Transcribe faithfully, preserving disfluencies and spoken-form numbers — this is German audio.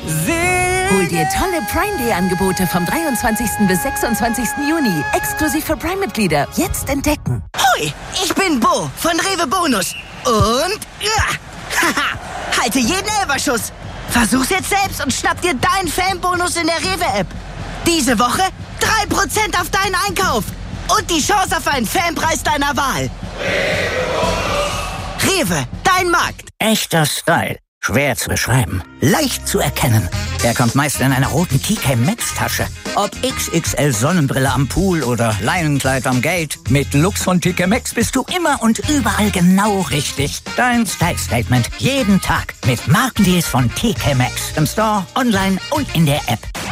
Hol dir tolle Prime Day Angebote vom dreiundzwanzigsten bis sechsundzwanzigsten Juni. Exklusiv für Prime-Mitglieder. Jetzt entdecken. Hoi, ich bin Bo von Rewe Bonus. Und... Ja, haha, halte jeden Elferschuss. Versuch's jetzt selbst und schnapp dir deinen Fanbonus in der Rewe-App. Diese Woche drei Prozent auf deinen Einkauf. Und die Chance auf einen Fanpreis deiner Wahl. Rewe, dein Markt. Echter Style. Schwer zu beschreiben. Leicht zu erkennen. Er kommt meist in einer roten T K Maxx Tasche. Ob X X L Sonnenbrille am Pool oder Leinenkleid am Gate. Mit Looks von T K Maxx bist du immer und überall genau richtig. Dein Style Statement. Jeden Tag. Mit Markendeals von T K Maxx. Im Store, online und in der App.